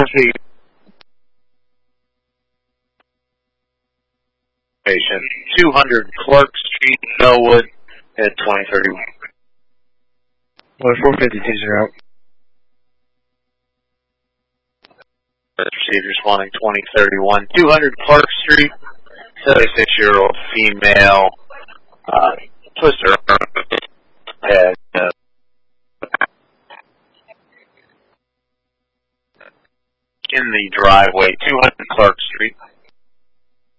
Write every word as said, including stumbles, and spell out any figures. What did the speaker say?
Patient two hundred Clark Street, Bellwood, at twenty thirty-one. Well, four fifty-two are out. Received responding twenty thirty-one. two hundred Clark Street, seventy-six-year-old female, uh, twister head, uh, in the driveway, two hundred Clark